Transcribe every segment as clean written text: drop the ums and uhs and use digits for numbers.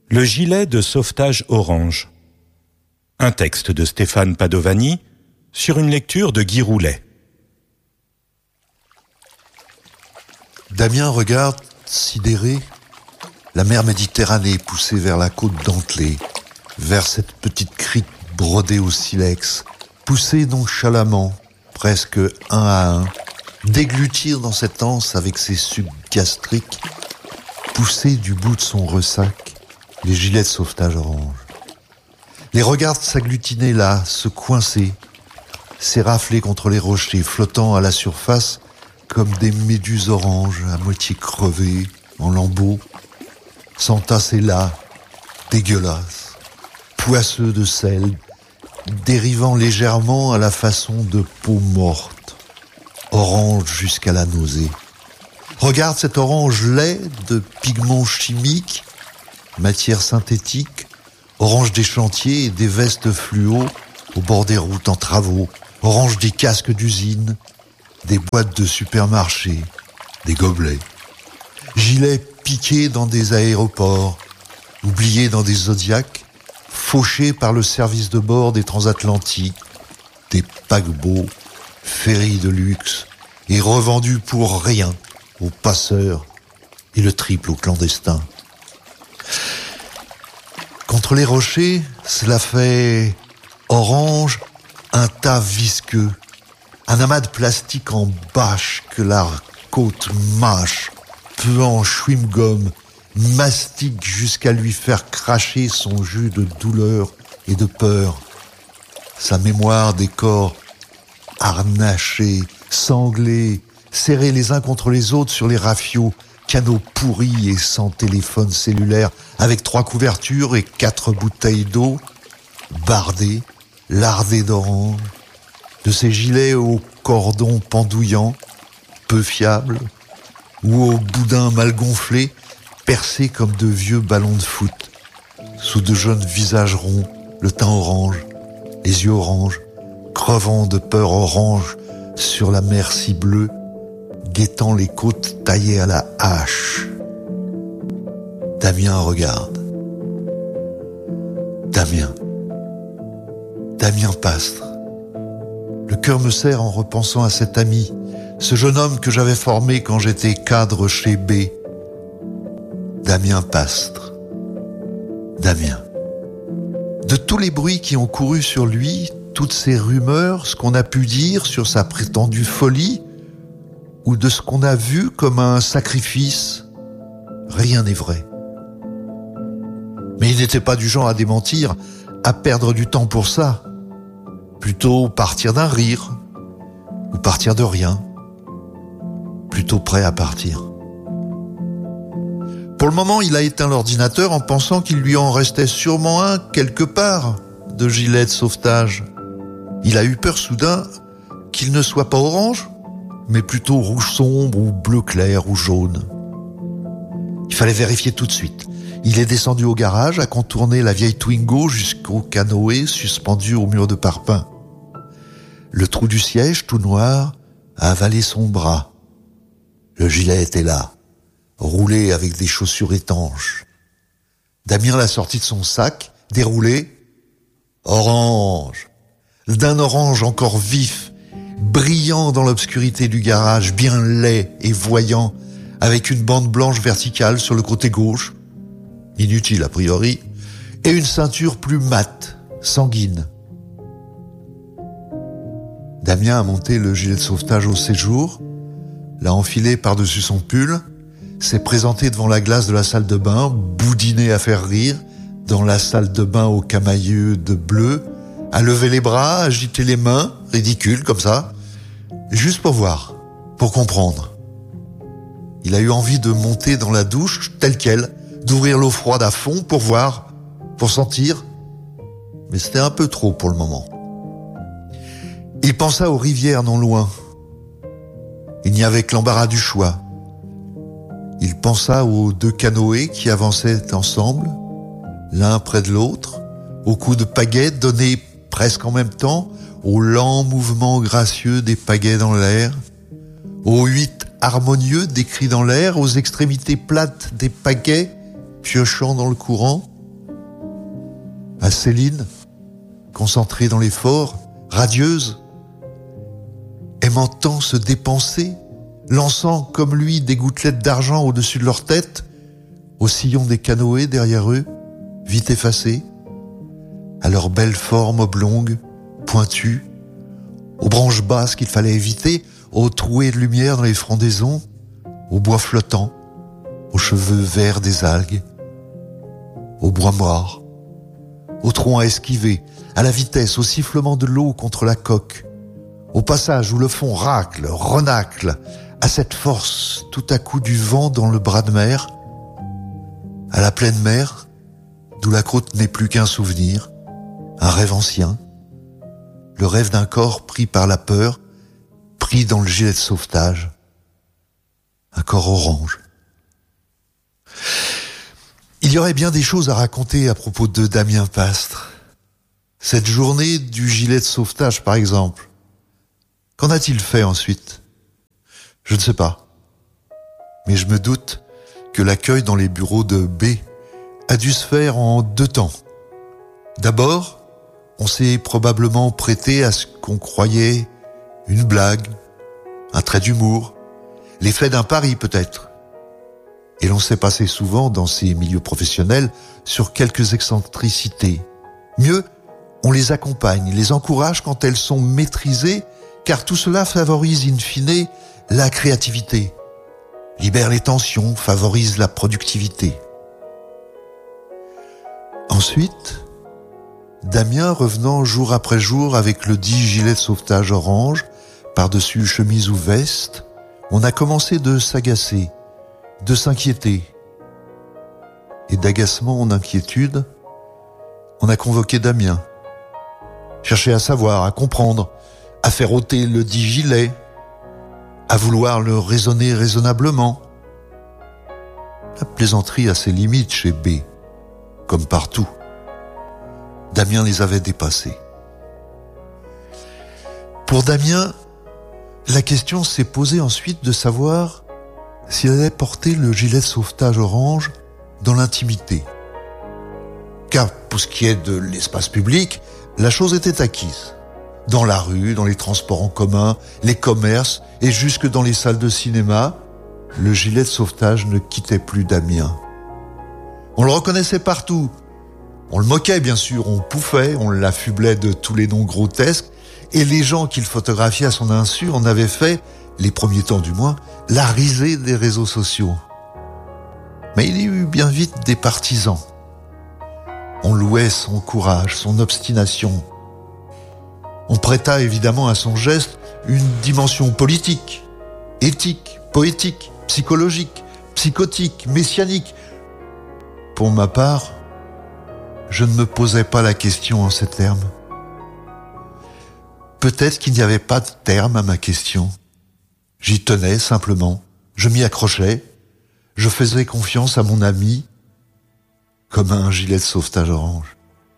Le gilet de sauvetage orange. Un texte de Stéphane Padovani sur une lecture de Guy Roulet. Damien regarde, sidéré, la mer Méditerranée poussée vers la côte dentelée, vers cette petite crique brodée au silex, poussée nonchalamment, presque un à un, déglutir dans cette anse avec ses sucs gastriques, pousser du bout de son ressac les gilets de sauvetage orange. Les regarde s'agglutiner là, se coincer, s'érafler contre les rochers, flottant à la surface comme des méduses oranges à moitié crevées, en lambeaux, s'entasser là, dégueulasses, poisseux de sel, dérivant légèrement à la façon de peau morte, orange jusqu'à la nausée. Regarde cet orange lait de pigments chimiques, matière synthétique, orange des chantiers et des vestes fluo au bord des routes en travaux, orange des casques d'usine, des boîtes de supermarché, des gobelets. Gilets piqués dans des aéroports, oubliés dans des zodiacs, fauchés par le service de bord des transatlantiques, des paquebots, ferries de luxe, et revendus pour rien aux passeurs et le triple aux clandestins. Contre les rochers, cela fait orange, un tas visqueux, un amas de plastique en bâche que la côte mâche, puant chewing-gum, mastique jusqu'à lui faire cracher son jus de douleur et de peur. Sa mémoire des corps harnachés, sanglés, serrés les uns contre les autres sur les rafiaux, canaux pourris et sans téléphone cellulaire, avec 3 couvertures et 4 bouteilles d'eau, bardés, lardés d'orange, de ces gilets aux cordons pendouillants, peu fiables, ou aux boudins mal gonflés, percés comme de vieux ballons de foot, sous de jeunes visages ronds, le teint orange, les yeux orange, crevant de peur orange sur la mer si bleue, guettant les côtes taillées à la hache. Damien regarde. Damien Pastre. Le cœur me serre en repensant à cet ami, ce jeune homme que j'avais formé quand j'étais cadre chez B. Damien Pastre. Damien. De tous les bruits qui ont couru sur lui, toutes ces rumeurs, ce qu'on a pu dire sur sa prétendue folie, ou de ce qu'on a vu comme un sacrifice, rien n'est vrai. Mais il n'était pas du genre à démentir, à perdre du temps pour ça. Plutôt partir d'un rire, ou partir de rien. Plutôt prêt à partir. Pour le moment, il a éteint l'ordinateur en pensant qu'il lui en restait sûrement un quelque part de gilet de sauvetage. Il a eu peur soudain qu'il ne soit pas orange, mais plutôt rouge sombre ou bleu clair ou jaune. Il fallait vérifier tout de suite. Il est descendu au garage, a contourné la vieille Twingo jusqu'au canoë suspendu au mur de parpaing. Le trou du siège, tout noir, a avalé son bras. Le gilet était là, roulé avec des chaussures étanches. Damien l'a sorti de son sac, déroulé. Orange. D'un orange encore vif, brillant dans l'obscurité du garage, bien laid et voyant, avec une bande blanche verticale sur le côté gauche, inutile a priori, et une ceinture plus mate, sanguine. Damien a monté le gilet de sauvetage au séjour, l'a enfilé par-dessus son pull, s'est présenté devant la glace de la salle de bain, boudiné à faire rire, dans la salle de bain au camailleux de bleu, a levé les bras, agité les mains, ridicule comme ça, juste pour voir, pour comprendre. Il a eu envie de monter dans la douche telle quelle, d'ouvrir l'eau froide à fond pour voir, pour sentir, mais c'était un peu trop pour le moment. Il pensa aux rivières non loin. Il n'y avait que l'embarras du choix. Il pensa aux 2 canoës qui avançaient ensemble, l'un près de l'autre, aux coups de pagaie donnés presque en même temps, aux lents mouvements gracieux des pagaies dans l'air, aux 8 harmonieux décrits dans l'air, aux extrémités plates des pagaies piochant dans le courant, à Céline, concentrée dans l'effort, radieuse, aimant tant se dépenser, lançant comme lui des gouttelettes d'argent au-dessus de leur tête, au sillon des canoës derrière eux, vite effacés, à leurs belles formes oblongues, pointues, aux branches basses qu'il fallait éviter, aux trouées de lumière dans les frondaisons, aux bois flottants, aux cheveux verts des algues, aux bois morts, aux troncs à esquiver, à la vitesse, au sifflement de l'eau contre la coque, au passage où le fond racle, renacle, à cette force tout à coup du vent dans le bras de mer, à la pleine mer, d'où la croûte n'est plus qu'un souvenir, un rêve ancien, le rêve d'un corps pris par la peur, pris dans le gilet de sauvetage, un corps orange. Il y aurait bien des choses à raconter à propos de Damien Pastre. Cette journée du gilet de sauvetage, par exemple. Qu'en a-t-il fait ensuite ? Je ne sais pas. Mais je me doute que l'accueil dans les bureaux de B a dû se faire en 2 temps. D'abord, on s'est probablement prêté à ce qu'on croyait une blague, un trait d'humour, l'effet d'un pari peut-être. Et l'on s'est passé souvent dans ces milieux professionnels sur quelques excentricités. Mieux, on les accompagne, les encourage quand elles sont maîtrisées, car tout cela favorise in fine la créativité, libère les tensions, favorise la productivité. Ensuite, Damien revenant jour après jour avec le dit gilet de sauvetage orange, par-dessus chemise ou veste, on a commencé de s'agacer, de s'inquiéter. Et d'agacement en inquiétude, on a convoqué Damien. Chercher à savoir, à comprendre, à faire ôter le dit gilet, à vouloir le raisonner raisonnablement. La plaisanterie a ses limites chez B, comme partout. Damien les avait dépassées. Pour Damien, la question s'est posée ensuite de savoir s'il allait porter le gilet de sauvetage orange dans l'intimité. Car pour ce qui est de l'espace public, la chose était acquise. Dans la rue, dans les transports en commun, les commerces et jusque dans les salles de cinéma, le gilet de sauvetage ne quittait plus Damien. On le reconnaissait partout. On le moquait bien sûr, on pouffait, on l'affublait de tous les noms grotesques, et les gens qui le photographiaient à son insu en avaient fait, les premiers temps du moins, la risée des réseaux sociaux. Mais il y eut bien vite des partisans. On louait son courage, son obstination. On prêta évidemment à son geste une dimension politique, éthique, poétique, psychologique, psychotique, messianique. Pour ma part, je ne me posais pas la question en ces termes. Peut-être qu'il n'y avait pas de terme à ma question. J'y tenais simplement, je m'y accrochais, je faisais confiance à mon ami, comme à un gilet de sauvetage orange.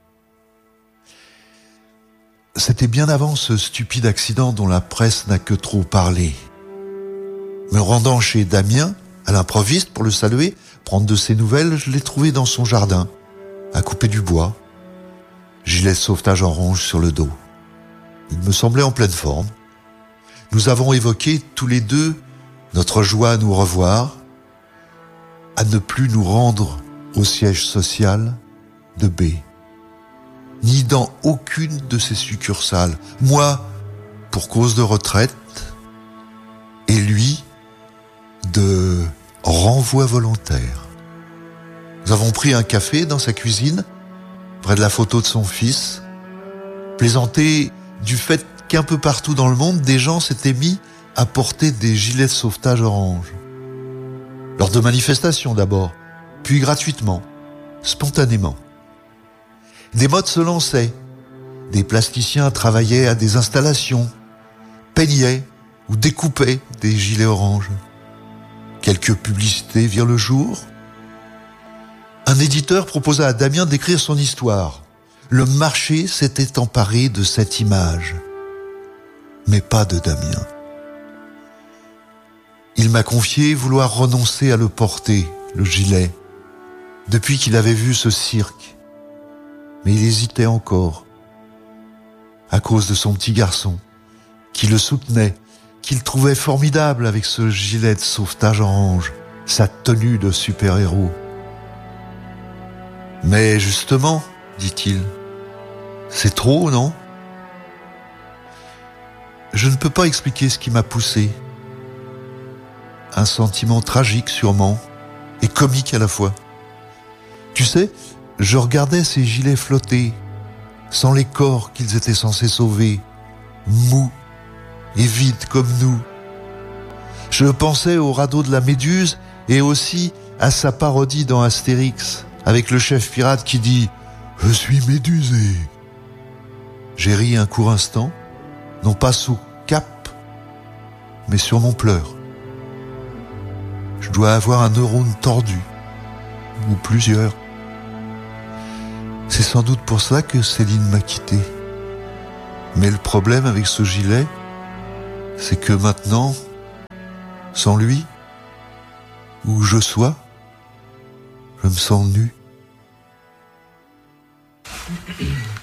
C'était bien avant ce stupide accident dont la presse n'a que trop parlé. Me rendant chez Damien, à l'improviste pour le saluer, prendre de ses nouvelles, je l'ai trouvé dans son jardin, à couper du bois, gilet de sauvetage orange sur le dos. Il me semblait en pleine forme. Nous avons évoqué tous les deux notre joie à nous revoir, à ne plus nous rendre au siège social de B, ni dans aucune de ses succursales. Moi, pour cause de retraite, et lui, de renvoi volontaire. Nous avons pris un café dans sa cuisine, près de la photo de son fils, plaisanté du fait qu'un peu partout dans le monde, des gens s'étaient mis à porter des gilets de sauvetage orange. Lors de manifestations d'abord, puis gratuitement, spontanément. Des modes se lançaient, des plasticiens travaillaient à des installations, peignaient ou découpaient des gilets orange. Quelques publicités virent le jour. Un éditeur proposa à Damien d'écrire son histoire. Le marché s'était emparé de cette image, mais pas de Damien. Il m'a confié vouloir renoncer à le porter, le gilet, depuis qu'il avait vu ce cirque. mais il hésitait encore. À cause de son petit garçon, qui le soutenait, qu'il trouvait formidable avec ce gilet de sauvetage orange, sa tenue de super-héros. Mais justement, dit-il, c'est trop, non ? Je ne peux pas expliquer ce qui m'a poussé. Un sentiment tragique sûrement, et comique à la fois. Tu sais, je regardais ces gilets flotter, sans les corps qu'ils étaient censés sauver, mous et vides comme nous. Je pensais au radeau de la Méduse et aussi à sa parodie dans Astérix, avec le chef pirate qui dit « Je suis médusé ». J'ai ri un court instant, non pas sous Cap, mais sur mon pleur. Je dois avoir un neurone tordu, ou plusieurs. C'est sans doute pour ça que Céline m'a quitté. Mais le problème avec ce gilet, c'est que maintenant, sans lui, où je sois, je me sens nu.